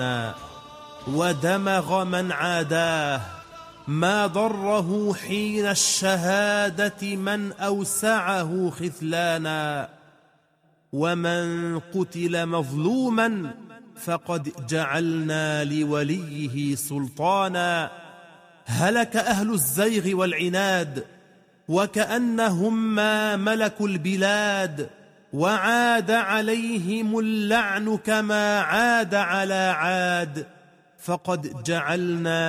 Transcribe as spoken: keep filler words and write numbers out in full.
ودمغ من عاداه، ما ضره حين الشهادة من أوسعه خذلانا. ومن قتل مظلوما فقد جعلنا لوليه سلطانا. هلك أهل الزيغ والعناد وكأنهم ما ملكوا البلاد، وعاد عليهم اللعن كما عاد على عاد، فقد جعلنا